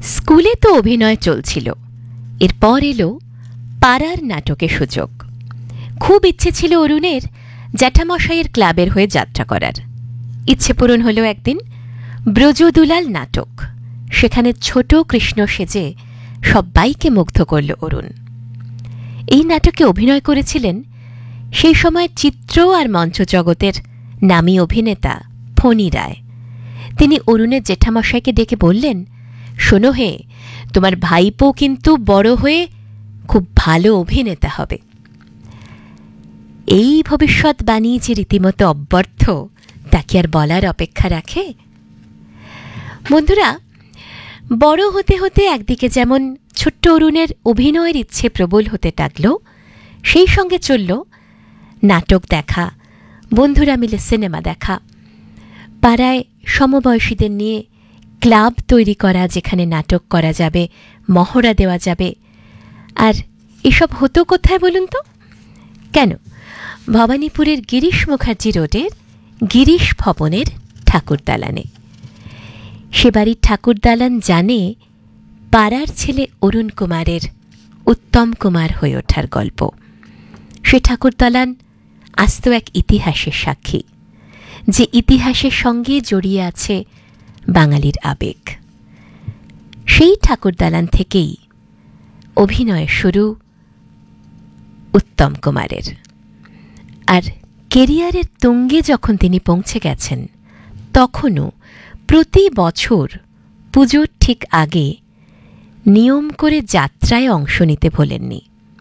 স্কুলে তো অভিনয় চলছিল, এরপর এলো পাড়ার নাটকে সুযোগ। খুব ইচ্ছে ছিল অরুণের জ্যাঠামশাইয়ের ক্লাবের হয়ে যাত্রা করার। ইচ্ছে পূরণ হলো একদিন। ব্রজদুলাল নাটক, সেখানে ছোট কৃষ্ণ সেজে সবাইকে মুগ্ধ করল অরুণ। এই নাটকে অভিনয় করেছিলেন সেই সময় চিত্র আর মঞ্চ জগতের নামী অভিনেতা ফণী রায়। তিনি অরুণের জেঠামশাইকে ডেকে বললেন, শোনো হে, তোমার ভাইপো কিন্তু বড় হয়ে খুব ভালো অভিনেতা হবে। এই ভবিষ্যৎবাণী যে রীতিমতো অব্যর্থ, তা কি আর বলার অপেক্ষা রাখে? বন্ধুরা, বড় হতে হতে একদিকে যেমন ছোট্ট অরুণের অভিনয়ের ইচ্ছে প্রবল হতে লাগল, সেই সঙ্গে চলল নাটক দেখা, বন্ধুরা মিলে সিনেমা দেখা, পাড়ায় সমবয়সীদের নিয়ে ক্লাব তৈরি করা, যেখানে নাটক করা যাবে, মহড়া দেওয়া যাবে। আর এসব হতো কোথায় বলুন তো? কেন, ভবানীপুরের গিরিশ মুখার্জি রোডের গিরিশ ভবনের ঠাকুর দালানে। সে বাড়ির ঠাকুর দালান জানে পাড়ার ছেলে অরুণ কুমারের উত্তম কুমার হয়ে ওঠার গল্প। সে ঠাকুর দালান আজ তো এক ইতিহাসের সাক্ষী, যে ইতিহাসের সঙ্গে জড়িয়ে আছে বাঙালির আবেগ। সেই ঠাকুর দালান থেকেই অভিনয়ের শুরু উত্তম কুমারের। আর কেরিয়ারের তুঙ্গে যখন তিনি পৌঁছে গেছেন, তখনও প্রতি বছর পুজোর ঠিক আগে নিয়ম করে যাত্রায় অংশ নিতে ভোলেননি।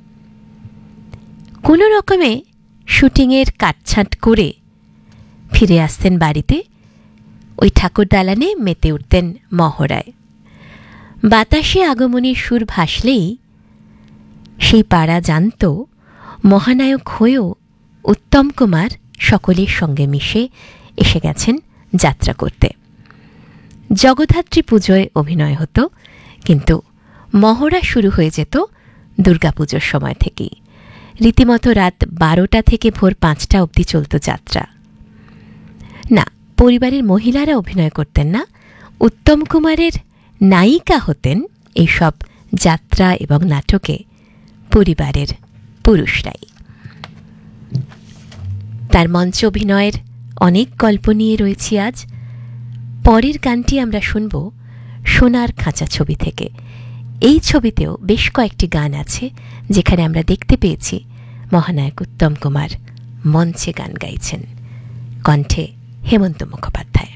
কোনো রকমে শুটিংয়ের কাটছাঁট করে ফিরে আসতেন বাড়িতে, ওই ঠাকুর দালানে মেতে উঠতেন মহড়ায়। বাতাসে আগমনীর সুর ভাসলেই সেই পাড়া জানত মহানায়ক হয়েও উত্তম কুমার সকলের সঙ্গে মিশে এসে গেছেন যাত্রা করতে। জগদ্ধাত্রী পুজোয় অভিনয় হতো, কিন্তু মহড়া শুরু হয়ে যেত দুর্গাপুজোর সময় থেকেই। রীতিমতো রাত 12টা থেকে ভোর 5টা অবধি চলত যাত্রা। না, পরিবারের মহিলারা অভিনয় করতেন না, উত্তম কুমারের নায়িকা হতেন এইসব যাত্রা এবং নাটকে পরিবারের পুরুষরাই। তার মঞ্চ অভিনয়ের অনেক গল্প নিয়ে রয়েছি আজ। পরের গানটি আমরা শুনব সোনার খাঁচা ছবি থেকে। এই ছবিতেও বেশ কয়েকটি গান আছে, যেখানে আমরা দেখতে পেয়েছি মহানায়ক উত্তম কুমার মঞ্চে গান গাইছেন, কণ্ঠে হেমন্ত মুখোপাধ্যায়।